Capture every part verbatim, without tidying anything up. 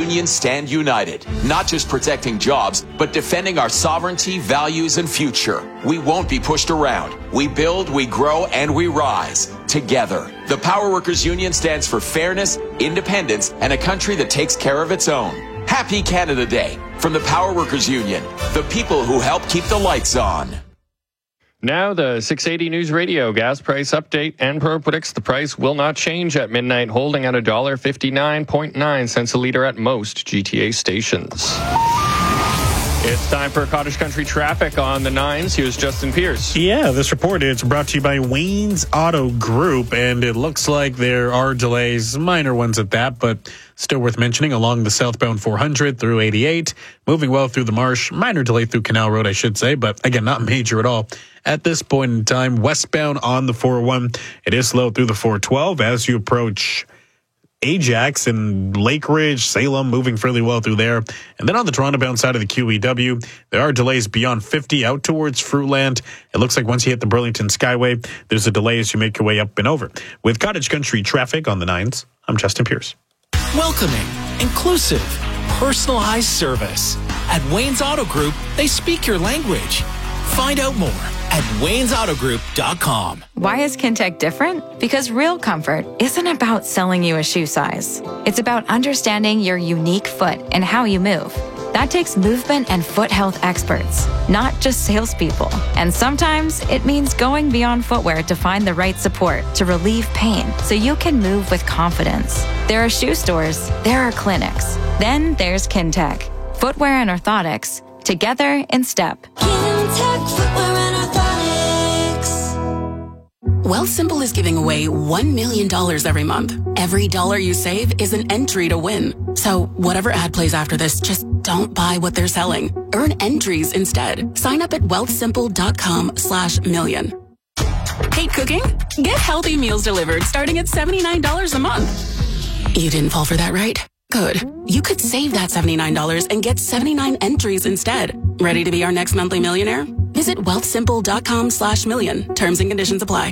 unions stand united, not just protecting jobs, but defending our sovereignty, values, and future. We won't be pushed around. We build, we grow, and we rise together. The Power Workers Union stands for fairness, independence, and a country that takes care of its own. Happy Canada Day from the Power Workers Union, the people who help keep the lights on. Now the six eighty News Radio gas price update. Enpro predicts the price will not change at midnight, holding at one dollar fifty-nine point nine cents a litre at most G T A stations. It's time for Cottage Country traffic on the nines. Here's Justin Pierce. Yeah, this report is brought to you by Wayne's Auto Group, and it looks like there are delays, minor ones at that, but still worth mentioning, along the southbound four hundred through eighty-eight, moving well through the Marsh, minor delay through Canal Road, I should say, but again, not major at all. At this point in time, westbound on the four oh one, it is slow through the four twelve as you approach Ajax and Lake Ridge, Salem, moving fairly well through there. And then on the Toronto-bound side of the Q E W, there are delays beyond fifty out towards Fruitland. It looks like once you hit the Burlington Skyway, there's a delay as you make your way up and over. With Cottage Country traffic on the nines, I'm Justin Pierce. Welcoming, inclusive, personalized service. At Wayne's Auto Group, they speak your language. Find out more at waynes auto group dot com. Why is Kintec different? Because real comfort isn't about selling you a shoe size. It's about understanding your unique foot and how you move. That takes movement and foot health experts, not just salespeople. And sometimes it means going beyond footwear to find the right support to relieve pain so you can move with confidence. There are shoe stores, there are clinics. Then there's Kintec. Footwear and orthotics, together in step. Kintec Footwear and Orthotics. Wealthsimple is giving away one million dollars every month. Every dollar you save is an entry to win. So whatever ad plays after this, just don't buy what they're selling. Earn entries instead. Sign up at wealthsimple.com slash million. Hate cooking? Get healthy meals delivered starting at seventy-nine dollars a month. You didn't fall for that, right? Good. You could save that seventy-nine dollars and get seventy-nine entries instead. Ready to be our next monthly millionaire? Visit wealthsimple.com slash million. Terms and conditions apply.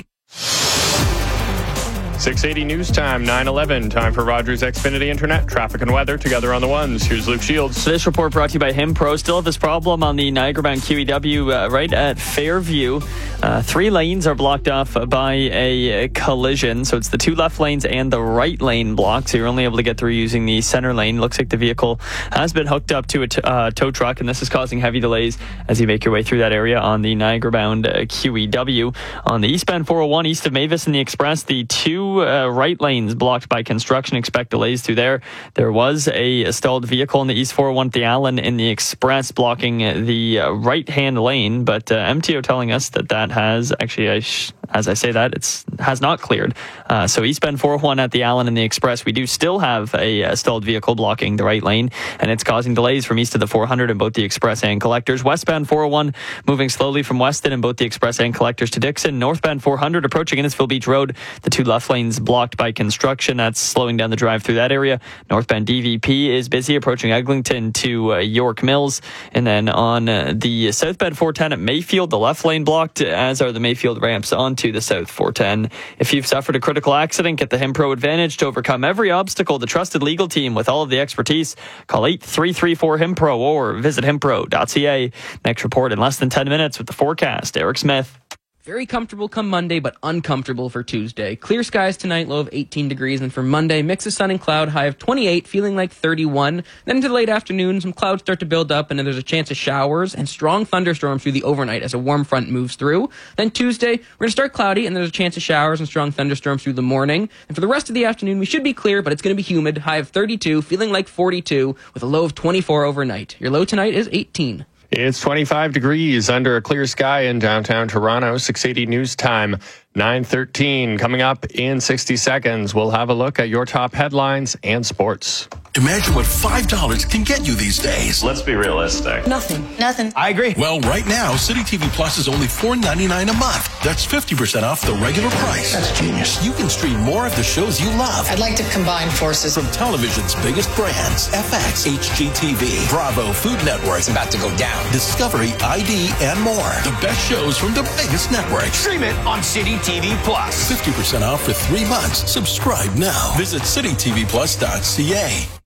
six eighty News Time, nine eleven. Time for Rogers Xfinity Internet. Traffic and weather together on the ones. Here's Luke Shields. So this report brought to you by Himpro. Still have this problem on the Niagara-bound Q E W uh, right at Fairview. Uh, three lanes are blocked off by a, a collision. So it's the two left lanes and the right lane blocked. So you're only able to get through using the center lane. Looks like the vehicle has been hooked up to a t- uh, tow truck, and this is causing heavy delays as you make your way through that area on the Niagara-bound uh, Q E W. On the eastbound four oh one, east of Mavis and the Express, the two uh, right lanes blocked by construction. Expect delays through there. There was a stalled vehicle in the east four oh one at the Allen in the Express blocking the uh, right-hand lane, but uh, M T O telling us that that has actually, I sh- as I say that, it's has not cleared. Uh, so eastbound four oh one at the Allen and the Express, we do still have a, a stalled vehicle blocking the right lane, and it's causing delays from east of the four hundred in both the Express and Collectors. Westbound four oh one moving slowly from Weston in both the Express and Collectors to Dixon. Northbound four hundred approaching Innisfil Beach Road, the two left lanes blocked by construction. That's slowing down the drive through that area. Northbound D V P is busy approaching Eglinton to uh, York Mills. And then on uh, the southbound four ten at Mayfield, the left lane blocked, as are the Mayfield ramps onto the south four ten. If you've suffered a critical accident, get the Himpro Advantage to overcome every obstacle. The trusted legal team with all of the expertise. Call eight three three four Himpro or visit himpro dot c a. Next report in less than ten minutes with the forecast. Eric Smith. Very comfortable come Monday, but uncomfortable for Tuesday. Clear skies tonight, low of eighteen degrees. And for Monday, mix of sun and cloud, high of twenty-eight, feeling like thirty-one. Then into the late afternoon, some clouds start to build up, and then there's a chance of showers and strong thunderstorms through the overnight as a warm front moves through. Then Tuesday, we're going to start cloudy, and there's a chance of showers and strong thunderstorms through the morning. And for the rest of the afternoon, we should be clear, but it's going to be humid, high of thirty-two, feeling like forty-two, with a low of twenty-four overnight. Your low tonight is eighteen. It's twenty-five degrees under a clear sky in downtown Toronto. six eighty News Time, nine thirteen. Coming up in sixty seconds, we'll have a look at your top headlines and sports. Imagine what five dollars can get you these days. Let's be realistic. Nothing. Nothing. I agree. Well, right now, City T V Plus is only four ninety-nine a month. That's fifty percent off the regular price. That's genius. You can stream more of the shows you love. I'd like to combine forces. From television's biggest brands, F X, H G T V, Bravo, Food Network. It's about to go down. Discovery, I D, and more. The best shows from the biggest networks. Stream it on City T V Plus. fifty percent off for three months. Subscribe now. Visit city t v plus dot c a.